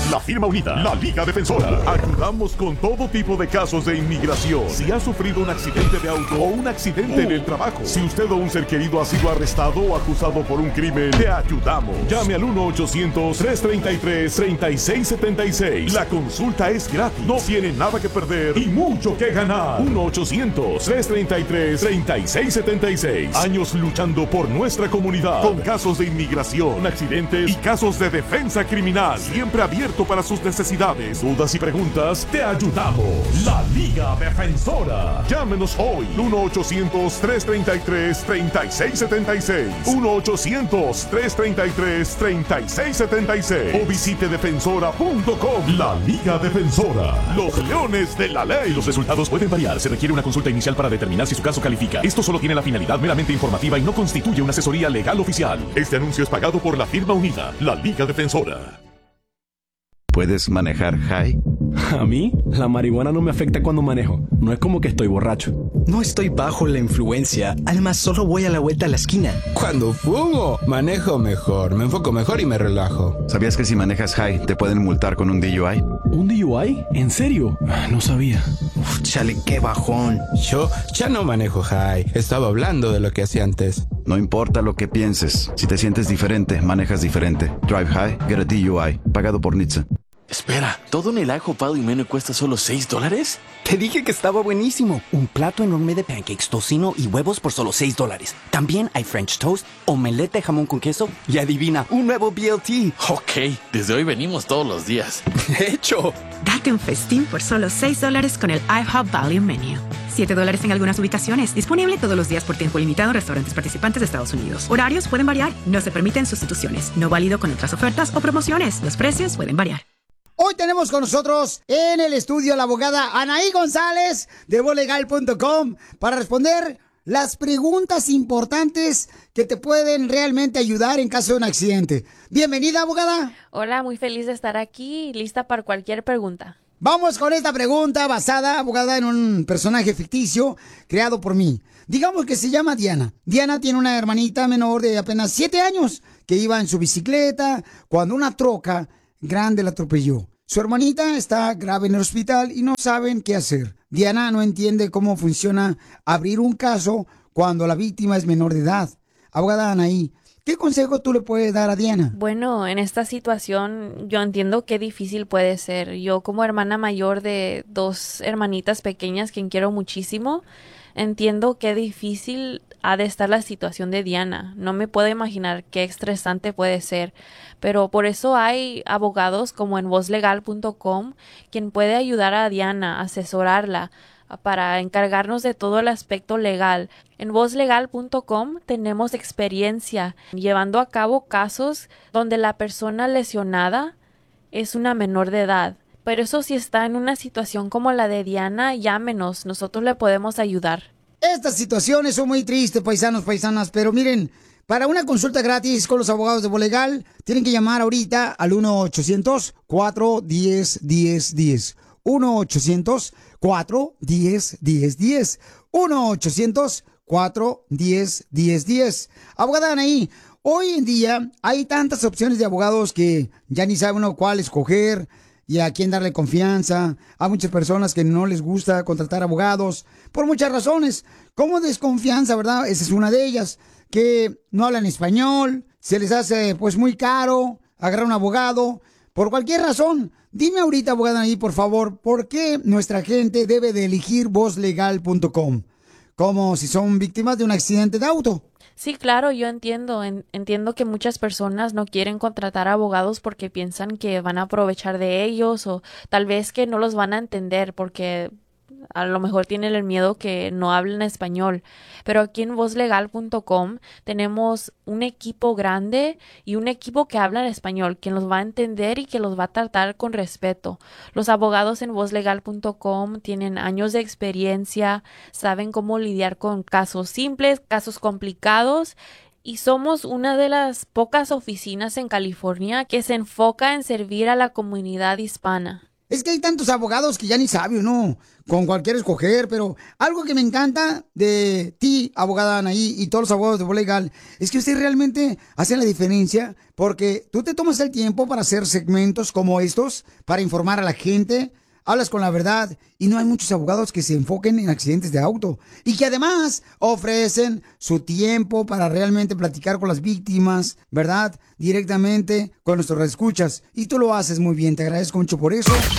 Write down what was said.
La firma unida, la Liga Defensora. Ayudamos con todo tipo de casos de inmigración. Si ha sufrido un accidente de auto o un accidente en el trabajo, si usted o un ser querido ha sido arrestado o acusado por un crimen, te ayudamos. Llame al 1-800-333-3676. La consulta es gratis, no tiene nada que perder y mucho que ganar. 1-800-333-3676. Años luchando por nuestra comunidad con casos de inmigración, accidentes y casos de defensa criminal. Siempre abierto para sus necesidades, dudas y preguntas. Te ayudamos. La Liga Defensora. Llámenos hoy. 1-800-333-3676. 1-800-333-3676. O visite defensora.com. La Liga Defensora. Los leones de la ley. Los resultados pueden variar. Se requiere una consulta inicial para determinar si su caso califica. Esto solo tiene la finalidad meramente informativa y no constituye una asesoría legal oficial. Este anuncio es pagado por la firma unida, la Liga Defensora. ¿Puedes manejar high? A mí, la marihuana no me afecta cuando manejo. No es como que estoy borracho. No estoy bajo la influencia. Además, solo voy a la vuelta a la esquina. Cuando fumo, manejo mejor, me enfoco mejor y me relajo. ¿Sabías que si manejas high te pueden multar con un DUI? ¿Un DUI? ¿En serio? No sabía. Uf, chale, qué bajón. Yo ya no manejo high. Estaba hablando de lo que hacía antes. No importa lo que pienses. Si te sientes diferente, manejas diferente. Drive high, get a DUI. Pagado por NHTSA. Espera, ¿todo en el IHOP Value Menu cuesta solo $6? Te dije que estaba buenísimo. Un plato enorme de pancakes, tocino y huevos por solo $6. También hay French toast, omelette de jamón con queso y adivina, un nuevo BLT. Ok, desde hoy venimos todos los días. ¡Hecho! Date un festín por solo $6 con el IHOP Value Menu. $7 en algunas ubicaciones. Disponible todos los días por tiempo limitado en restaurantes participantes de Estados Unidos. Horarios pueden variar. No se permiten sustituciones. No válido con otras ofertas o promociones. Los precios pueden variar. Hoy tenemos con nosotros en el estudio a la abogada Anaí González de volegal.com para responder las preguntas importantes que te pueden realmente ayudar en caso de un accidente. Bienvenida, abogada. Hola, muy feliz de estar aquí, lista para cualquier pregunta. Vamos con esta pregunta basada, abogada, en un personaje ficticio creado por mí. Digamos que se llama Diana. Diana tiene una hermanita menor de apenas 7 años que iba en su bicicleta cuando una troca grande la atropelló. Su hermanita está grave en el hospital y no saben qué hacer. Diana no entiende cómo funciona abrir un caso cuando la víctima es menor de edad. Abogada Anaí, ¿qué consejo tú le puedes dar a Diana? Bueno, en esta situación yo entiendo qué difícil puede ser. Yo como hermana mayor de 2 hermanitas pequeñas, quien quiero muchísimo, entiendo qué difícil ha de estar la situación de Diana. No me puedo imaginar qué estresante puede ser. Pero por eso hay abogados como en vozlegal.com quien puede ayudar a Diana, asesorarla para encargarnos de todo el aspecto legal. En vozlegal.com tenemos experiencia llevando a cabo casos donde la persona lesionada es una menor de edad. Pero eso si está en una situación como la de Diana, llámenos, nosotros le podemos ayudar. Estas situaciones son muy tristes, paisanos, paisanas, pero miren, para una consulta gratis con los abogados de Volegal, tienen que llamar ahorita al 1-800-410-1010. 1-800-410-1010. 1-800-410-1010. Abogada Anaí, hoy en día hay tantas opciones de abogados que ya ni sabe uno cuál escoger y a quién darle confianza. Hay muchas personas que no les gusta contratar abogados por muchas razones, como desconfianza, ¿verdad? Esa es una de ellas, que no hablan español, se les hace pues muy caro agarrar un abogado, por cualquier razón. Dime ahorita, abogada, ahí por favor, ¿por qué nuestra gente debe de elegir vozlegal.com? Como si son víctimas de un accidente de auto. Sí, claro, yo entiendo. Entiendo que muchas personas no quieren contratar abogados porque piensan que van a aprovechar de ellos o tal vez que no los van a entender porque a lo mejor tienen el miedo que no hablen español. Pero aquí en vozlegal.com tenemos un equipo grande y un equipo que habla en español, quien los va a entender y que los va a tratar con respeto. Los abogados en vozlegal.com tienen años de experiencia, saben cómo lidiar con casos simples, casos complicados, y somos una de las pocas oficinas en California que se enfoca en servir a la comunidad hispana. Es que hay tantos abogados que ya ni sabe uno con cuál quiere escoger, pero algo que me encanta de ti, abogada Anaí, y todos los abogados de Voz Legal, es que ustedes realmente hacen la diferencia porque tú te tomas el tiempo para hacer segmentos como estos, para informar a la gente, hablas con la verdad, y no hay muchos abogados que se enfoquen en accidentes de auto y que además ofrecen su tiempo para realmente platicar con las víctimas, ¿verdad? Directamente con nuestros escuchas. Y tú lo haces muy bien, te agradezco mucho por eso.